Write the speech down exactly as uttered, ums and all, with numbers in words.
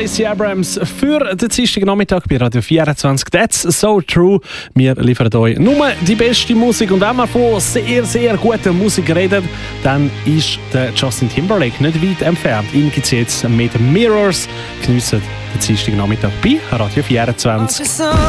Stacey Abrams für den Dienstag Nachmittag bei Radio vierundzwanzig. That's so true. Wir liefern euch nur die beste Musik. Und wenn wir von sehr, sehr guter Musik reden, dann ist der Justin Timberlake nicht weit entfernt. Ihn gibt es jetzt mit Mirrors. Geniessen den Dienstag Nachmittag bei Radio vierundzwanzig.